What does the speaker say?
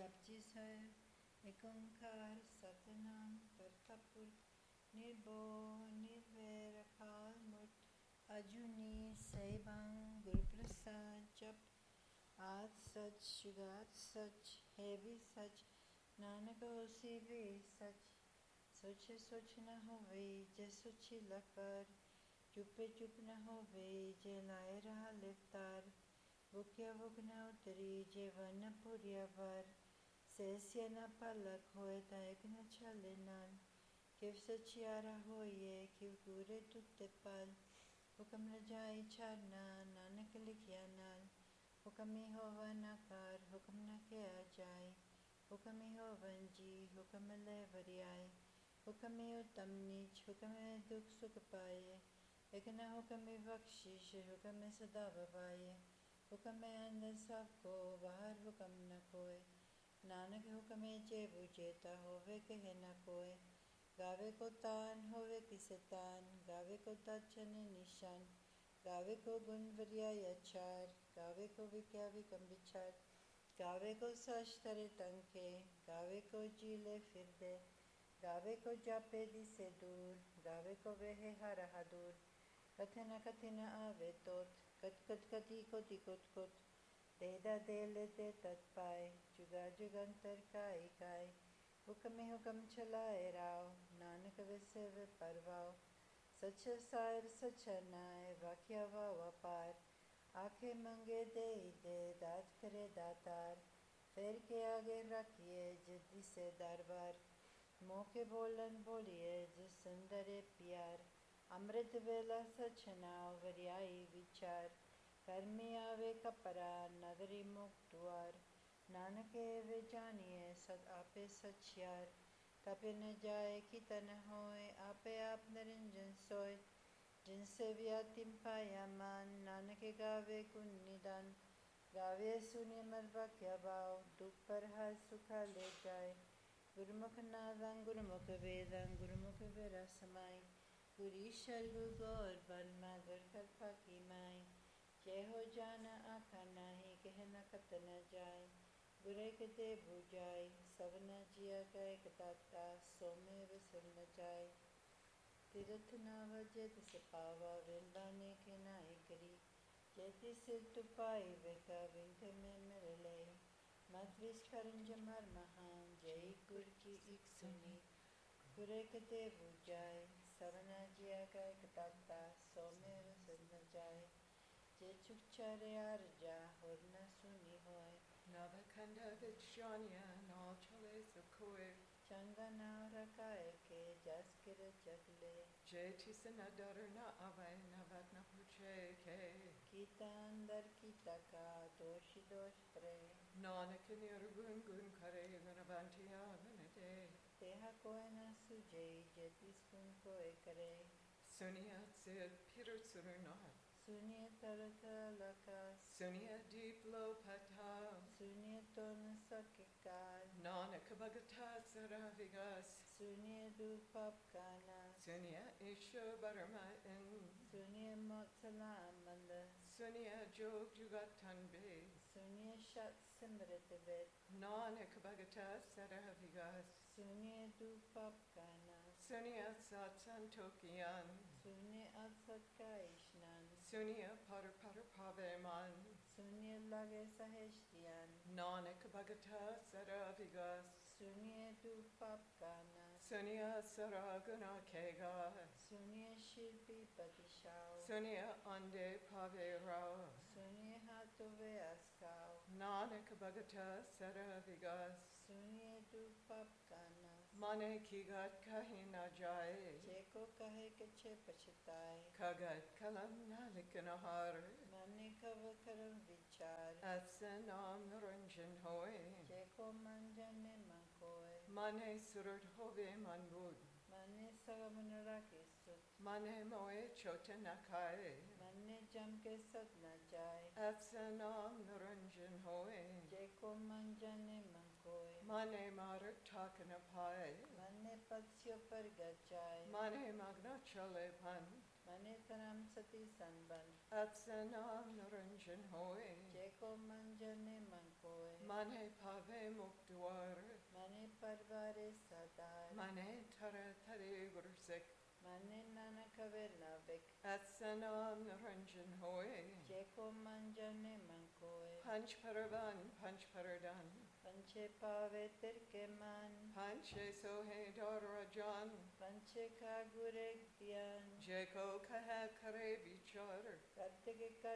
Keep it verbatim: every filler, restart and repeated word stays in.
ਜਪਜੀ ਸਾਹਿਬ ਏਕ ਓੰਕਾਰ ਸਤਿਨਾਮ ਕਰਤਾ ਪੁਰਖ ਨਿਰਭਉ ਨਿਰਵੈਰ ਅਕਾਲ ਮੂਰਤ ਅਜੂਨੀ ਸੈਭੰ ਗੁਰ ਪ੍ਰਸਾਦ ਜਪ ਆਦਿ ਸਚ ਜੁਗਾਦਿ ਸਚ ਹੈ ਵੀ ਸਚ ਨਾਨਕ ਹੋਸੀ ਵੀ ਸਚ ਸੋਚੇ ਸੋਚ ਨ ਹੋਵੇ ਜੇ ਸੋਚੀ ਲਕਾਰ ਚੁੱਪੇ ਚੁੱਪ ਨ ਹੋਵੇ ਜੇ ਲਾਏ ਰਹਾ ਲਿਵਤਾਰ ਭੁਖਿਆ ਭੁਖ ਨ ਉਤਰੀ ਜੇ ਵਨ ਭੁਰਿਆ ਵਾਰ ਸਹਿਸਿਆ ਨ ਪਲਕ ਹੋਏ ਤਾਂ ਇੱਕ ਨ ਛਾਲੇ ਨਾਲ ਕਿਵ ਸਚਿਆਰਾ ਹੋਈਏ ਕਿਵ ਕੂਰੇ ਤੁਤੇ ਪਾਲ ਹੁਕਮ ਨ ਜਾਈ ਛਾੜਨਾ ਨਾਨਕ ਲਿਖਿਆ ਨਾਲ ਹੁਕਮ ਹੀ ਹੋਵਾ ਨ ਕਾਰ ਹੁਕਮ ਨ ਕਿਹਾ ਜਾਏ ਹੁਕਮ ਹੀ ਹੋਵਨ ਜੀ ਹੁਕਮ ਲੈ ਵਰਿਆਏ ਹੁਕਮ ਹੀ ਉਤਮ ਨੀਚ ਹੁਕਮ ਹੈ ਦੁਖ ਸੁਖ ਪਾਏ ਇੱਕ ਨ ਹੁਕਮ ਹੀ ਬਖਸ਼ਿਸ਼ ਹੁਕਮ ਹੈ ਸਦਾ ਬਵਾਏ ਹੁਕਮ ਹੈ ਅੰਦਰ ਸਭ ਕੋ ਬਾਹਰ ਹੁਕਮ ਨ ਕੋਏ ਨਾਨਕ ਹੁਕਮ ਹੈ ਜੇ ਬੁਝੇ ਤਾ ਹੋਵੇ ਕਹੇ ਨ ਕੋਏ ਗਾਵੇ ਕੋ ਤਾਨ ਹੋਵੇ ਕਿਸੇ ਤਾਨ ਗਾਵੇ ਕੋ ਦਾਚਨ ਨਿਸ਼ਾਨ ਗਾਵੇ ਕੋ ਗੁਣ ਵਰਿਆਈ ਅਚਾਰ ਗਾਵੇ ਕੋ ਵਿਕਿਆ ਵਿਕਮ ਵਿਚਾਰ ਗਾਵੇ ਕੋ ਸਚ ਤਰੇ ਟੰਕੇ ਗਾਵੇ ਕੋ ਜੀਲੇ ਫਿਰਦੇ ਗਾਵੇ ਕੋ ਜਾਪੇ ਦਿਸੇ ਦੂਰ ਗਾਵੇ ਕੋ ਵੇਹੇ ਹਰ ਹਦੂਰ ਕਥੇ ਨ ਕਥੇ ਨ ਆਵੇ ਤੋਤ ਕਤ ਕਤ ਕਤੀ ਕੋਤੀ ਕੁਤ ਕੁਤ ਦੇਦਾ ਦੇ ਲੈ ਤੇ ਤਤ ਪਾਏ ਜੁਗਾ ਜੁਗੰਤਰ ਕਾਇ ਕਾਇ ਹੁਕਮ ਹੀ ਹੁਕਮ ਚਲਾਏ ਰਾਓ ਨਾਨਕ ਵਿਸੇ ਵੇ ਪਰਵਾਓ ਸੱਚ ਸਾਇਰ ਸੱਚ ਨਾਇ ਵਾਕਿਆ ਵਾ ਵਪਾਰ ਆਖੇ ਮੰਗੇ ਦੇ ਦੇ ਦਾਤ ਕਰੇ ਦਾਤਾਰ ਫੇਰ ਕੇ ਆਗੇ ਰੱਖੀਏ ਜਿਸ ਦਿਸੇ ਦਰਬਾਰ ਮੌਕੇ ਬੋਲਣ ਬੋਲੀਏ ਜਿਸ ਅੰਦਰੇ ਪਿਆਰ ਅੰਮ੍ਰਿਤ ਵੇਲਾ ਸਚ ਨਾਉ ਵਰਿਆਈ ਵਿਚਾਰ ਕਰਮੀ ਆਵੇ ਕਪਰਾ ਨਗਰੀ ਮੁਕਤ ਦੁਆਰ ਨਾਨਕ ਏਵੇ ਜਾਣੀਏ ਸਦ ਆਪੇ ਸਚਿਆਰ ਕਪਿ ਨ ਜਾਏ ਕਿਤ ਨ ਹੋਏ ਆਪੇ ਆਪ ਨਿਰੰਜਨ ਸੋਏ ਜਿਨ ਸੇਵਿਆ ਤਿਨ ਪਾਇਆ ਮਾਨ ਨਾਨਕ ਗਾਵੇ ਗੁਣ ਨਿਦਾਨ ਗਾਵੇ ਸੁਨੇ ਮਰ ਵਾਕਿਆ ਭਾਉ ਦੁਖ ਪਰ ਹਰ ਸੁਖਾ ਲੈ ਜਾਏ ਗੁਰਮੁਖ ਨਾਦੰ ਗੁਰਮੁਖ ਵੇਦੰ ਗੁਰਮੁਖ ਵੇਰਾ ਸਮਾਈ ਗੁਰ ਈਸ਼ਰ ਗੁਰ ਗੌਰ ਬ੍ਰਹਮਾ ਗੁਰ ਕਲਪਾ ਕੀ ਮਾਈ ਜੈ ਹੋ ਜਾਨ ਆਖਾ ਨਾਹੀ ਕਹਿ ਨ ਕਤ ਨ ਜਾਏ ਗੁਰੇ ਕਿਤੇ ਬੁਝਾਈ ਸਭ ਨ ਜੀਆ ਕੈ ਕਤਾਤਾ ਸੋ ਮੇ ਵਿਸਰ ਨ ਜਾਏ ਤੀਰਥ ਨਾ ਵਜੇ ਤਿਸ ਪਾਵਾ ਵਿੰਦਾਨੇ ਕੇ ਨਾਏ ਕਰੀ ਜੇ ਤਿਸ ਤੁਪਾਈ ਵੇਖਾ ਵਿੰਖ ਮੇ ਮਿਲ ਲੈ ਮਤ ਵਿਸ ਕਰਨ ਜਮਰ ਮਹਾਨ ਜੈ ਗੁਰ ਕੀ ਇਕ ਸੁਨੀ ਗੁਰੇ ਕਿਤੇ ਬੁਝਾਏ ਸਭ ਨ ਜੀਆ ਕੈ ਕਤਾਤਾ ਸੋ ਮੇ ਵਿਸਰ ਨ ਜਾਏ ਜੇ ਚੁਕ ਚਾਰਿਆ ਰਜਾ ਹੋਰ ਨ ਸੁਨੀ ਹੋਏ Navakanda Vichanya na chale sukoe ਚੰਗਾ ਨਾ ਰਕਾਏ ਕੇ ਜਸ ਕਿਰ ਜਗਲੇ Jeti sanadar na avai navat na puche ke ਕੀਤਾ ਅੰਦਰ ਕੀਤਾ ਕਾ ਦੋਸ਼ ਦੋਸ਼ ਪਰੇ Nanak nirgun gun kare vanavanti avanade ਤੇਹਾ ਕੋਇ ਨ ਸੁਝੇ ਜੇ ਤਿਸ ਗੁਣ ਕੋਇ ਕਰੇ Sunyat sid Peter Surunat ਸੁਨੀਏ ਤਰਤ ਲਕਾ Sunya deep lo pata ਸੁਨੀਏ ਤੋ ਨ ਸਕੇ ਕਾਲ Nanak bhagata saravigas ਸੁਨੀਏ ਦੁਖ ਪਾਪ ਕਾਨਾ Sunya isha barama in ਸੁਨੀਏ ਮੌਤ ਸਲਾਮ ਮੰਦ Sunya jog jugatan be ਸੁਨੀਏ ਸ਼ਤ Simrat Veda Nanak bhagata saravigas ਸੁਨੀਏ ਦੁਖ ਪਾਪ ਕਾਨਾ Sunya satsantokian ਸੁਨੀਏ ਅਸਤ ਕਾ ਇਸ਼ਨਾਨ Sunya par par paveman ਸੁਨੀਏ ਲਗੇ ਸਹਿਸ਼ਤਿਆਨ Nanak bhagata saravigas ਸੁਨੀਏ ਦੁਖ ਪਾਪ ਕਾਨਾ Sunya saragana kega ਸੁਨੀਏ Shilpi ਪਤਿਸ਼ਾਓ Sunya ande paverao ਸੁਨੀਏ ਹਾਥੋ ਵੇ ਅਸਕਾਓ Nanak bhagata saravigas ਸੁਨੀਏ ਦੁਖ ਪਾਪ ਕਾਨਾ Mane kigat kahina jaye ਜੇ ਕੋ ਕਹੇ ਕਿਛੇ ਪਛਤਾਏ Kagat kalam nalikanahar ਮਨੇ ਕਵ ਕਰਮ ਵਿਚਾਰ Atsanam naranjan hoy ਜੇ ਕੋ ਮਨ ਜਾਣੇ ਮਨ ਕੋਏ Mane surat hove manbud ਮਨੇ ਸਭ ਮਨ ਰਾਖੇ ਸੁਤ Mane moe chotanakai ਮਨੇ ਜਮ ਕੇ ਸਤ ਨ ਜਾਏ Atsanam naranjan hoy ਜੇ ਕੋ ਮਨ ਜਾਣੇ ਮਨ ਕੋਏ Mane marak takanapai ਮਨੇ ਪਤਿਓ ਪਰ ਗਚਾਏ Mane magna chale pan ਮਨੇ ਤਰਮ ਸਤੀ ਸੰਬੰਧ Atsanam naranjan hoy ਜੇ Jeko manjane mankoe. Mane pave mukduar. Mane parvare sadar. Mane tara tare gursek. Mane nanakave navik. Atsanam naranjan hoye. Jeko manjane mankoe. Panch paravan, panch paradan. Panche pave tirkeman. Panche sohe darajan. Panche kagure gyan. Jeko kaha kare bichar. Kartike